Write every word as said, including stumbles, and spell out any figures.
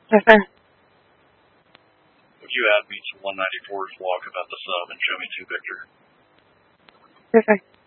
Yes, sir. Would you add me to one ninety-four's walk about the sub and show me to Victor? Yes, sir.